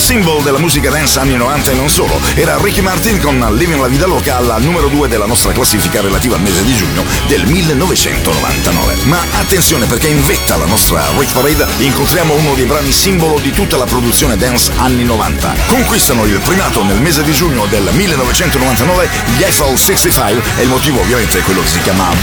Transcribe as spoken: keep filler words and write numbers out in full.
symbol della musica dance anni novanta e non solo. Era Ricky Martin con Living la Vida Loca alla numero due della nostra classifica relativa al mese di giugno del millenovecentonovantanove. Ma attenzione, perché in vetta alla nostra Hit Parade incontriamo uno dei brani simbolo di tutta la produzione dance anni novanta. Conquistano il primato nel mese di giugno del millenovecentonovantanove gli Eiffel sessantacinque e il motivo ovviamente è quello che si chiama